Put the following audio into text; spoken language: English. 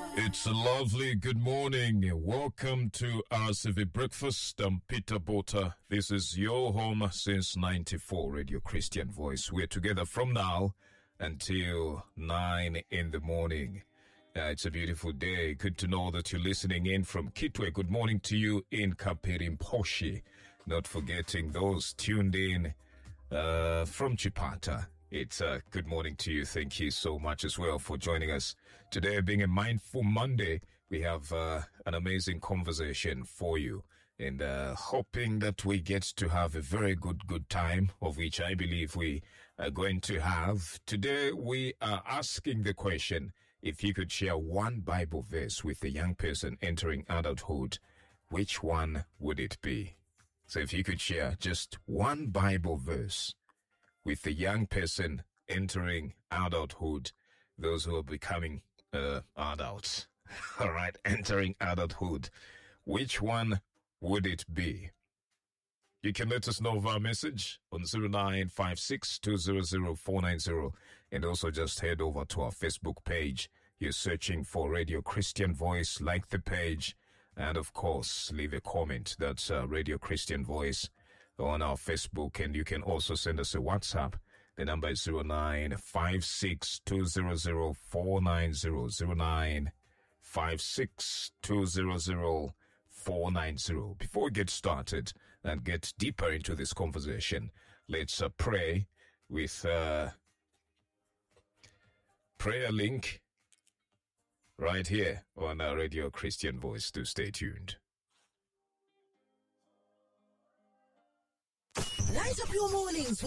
It's a lovely good morning. Welcome to our Civic Breakfast. I'm Peter Bota. This is your home since 94 Radio Christian Voice. We're together from now until 9 in the morning. It's a beautiful day. Good to know that you're listening in from Kitwe. Good morning to you in Kapirimposhi. Not forgetting those tuned in from Chipata. It's a good morning to you. Thank you so much as well for joining us. Today being a Mindful Monday, we have an amazing conversation for you. And hoping that we get to have a very good time, of which I believe we are going to have. Today we are asking the question, if you could share one Bible verse with a young person entering adulthood, which one would it be? So if you could share just one Bible verse with a young person entering adulthood, those who are becoming adults, all right, entering adulthood, which one would it be? You can let us know via message on 0956-200-490 and also just head over to our Facebook page. You're searching for Radio Christian Voice, like the page, and of course, leave a comment. That's Radio Christian Voice on our Facebook, and you can also send us a WhatsApp. The number is 0956-200-490, 0956-200-490. Before we get started and get deeper into this conversation, let's pray with prayer link right here on our Radio Christian Voice. To stay tuned. Light up your mornings with